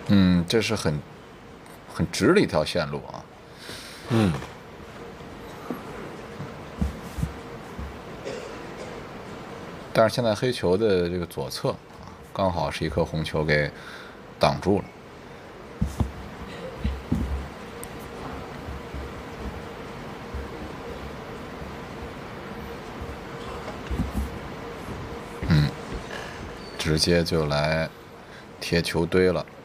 这是很直的一条线路啊。 嗯， 但是现在黑球的这个左侧啊，刚好是一颗红球给挡住了。直接就来贴球堆了。